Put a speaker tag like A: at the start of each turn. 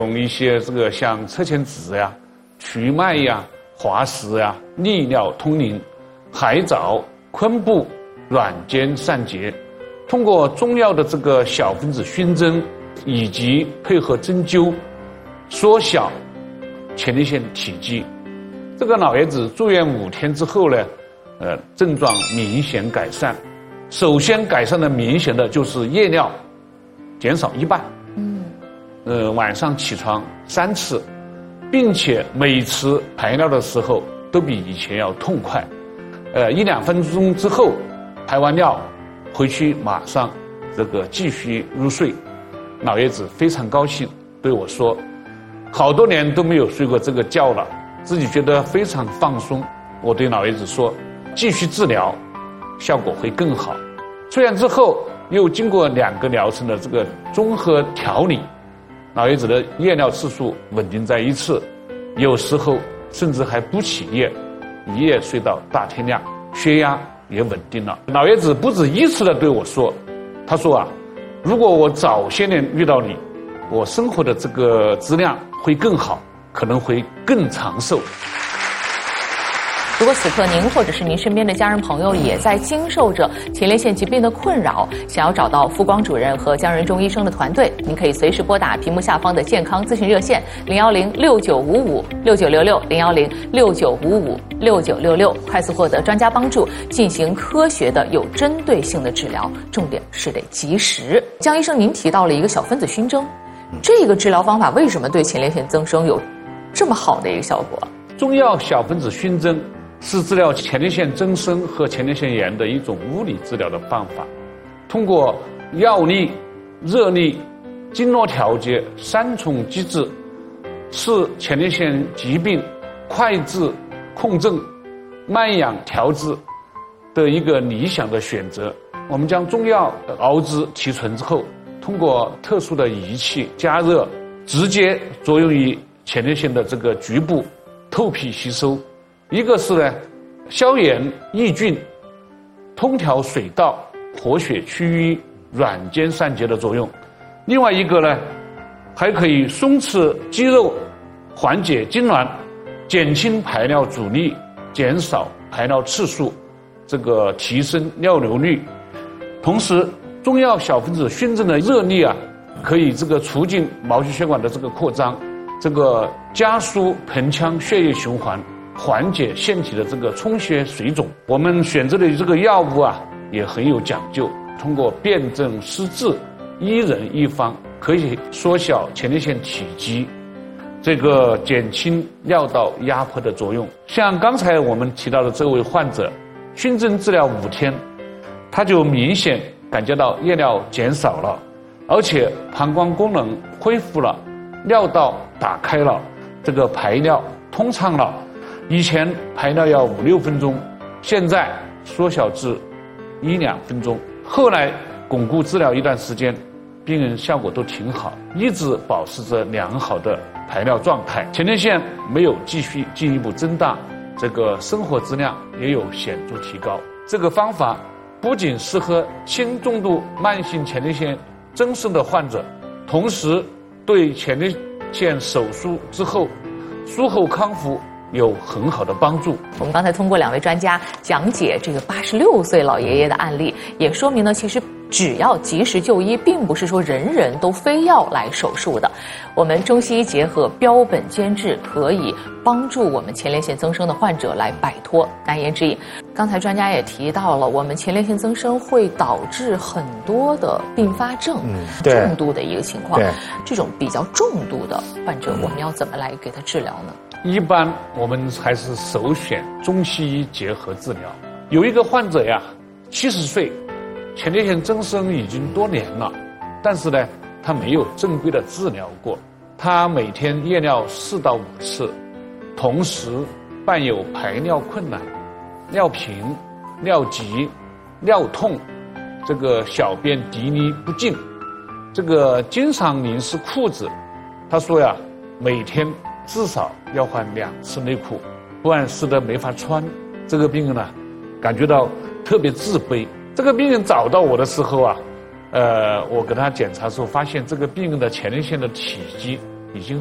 A: 用一些这个像车前子呀、瞿麦呀、滑石呀、利尿通淋、海藻、昆布、软坚散结，通过中药的这个小分子熏蒸，以及配合针灸，缩小前列腺体积。这个老爷子住院5天之后呢，症状明显改善。首先改善的明显的就是夜尿减少1半，晚上起床3次，并且每次排尿的时候都比以前要痛快。1-2分钟之后排完尿回去马上继续入睡。老爷子非常高兴，对我说好多年都没有睡过这个觉了，自己觉得非常放松。我对老爷子说继续治疗效果会更好。出院之后又经过2个疗程的这个综合调理，老爷子的夜尿次数稳定在1次，有时候甚至还不起夜，一夜睡到大天亮，血压也稳定了。老爷子不止1次的对我说，他说啊，如果我早些年遇到你，我生活的这个质量会更好，可能会更长寿。
B: 如果此刻您或者是您身边的家人朋友也在经受着前列腺疾病的困扰，想要找到傅光主任和姜仁中医生的团队，您可以随时拨打屏幕下方的健康咨询热线01069556966，01069556966，快速获得专家帮助，进行科学的有针对性的治疗，重点是得及时。姜医生，您提到了一个小分子熏蒸，这个治疗方法为什么对前列腺增生有这么好的一个效果？
A: 中药小分子熏蒸是治疗前列腺增生和前列腺炎的一种物理治疗的办法，通过药力、热力、经络调节3重机制，是前列腺疾病快治、控症、慢养调治的一个理想的选择。我们将中药熬制提纯之后，通过特殊的仪器加热，直接作用于前列腺的这个局部透皮吸收。一个是呢，消炎抑菌、通调水道、活血祛瘀、软坚散结的作用；另外一个呢，还可以松弛肌肉、缓解痉挛、减轻排尿阻力、减少排尿次数，提升尿流率。同时，中药小分子熏蒸的热力啊，可以促进毛细血管的扩张，加速盆腔血液循环，缓解腺体的充血水肿。我们选择的药物啊也很有讲究，通过辨证施治，一人一方，可以缩小前列腺体积，减轻尿道压迫的作用。像刚才我们提到的这位患者，熏蒸治疗5天，他就明显感觉到夜尿减少了，而且膀胱功能恢复了，尿道打开了，排尿通畅了。以前排尿要5-6分钟，现在缩小至1-2分钟。后来巩固治疗一段时间，病人效果都挺好，一直保持着良好的排尿状态，前列腺没有继续进一步增大，生活质量也有显著提高。这个方法不仅适合轻重度慢性前列腺增生的患者，同时对前列腺手术之后术后康复有很好的帮助。
B: 我们刚才通过2位专家讲解86岁老爷爷的案例，也说明呢，其实只要及时就医，并不是说人人都非要来手术的。我们中西医结合，标本兼治，可以帮助我们前列腺增生的患者来摆脱难言之隐。刚才专家也提到了，我们前列腺增生会导致很多的并发症，重度的一个情况。这种比较重度的患者，我们要怎么来给他治疗呢？
A: 一般我们还是首选中西医结合治疗。有一个患者呀，70岁，前列腺增生已经多年了，但是呢，他没有正规的治疗过。他每天夜尿4到5次，同时伴有排尿困难、尿频、尿急、尿痛，小便滴沥不尽，经常淋湿裤子。他说呀，每天至少要换2次内裤，不然湿的没法穿。这个病人呢，感觉到特别自卑。这个病人找到我的时候啊，我给他检查的时候发现，这个病人的前列腺的体积已经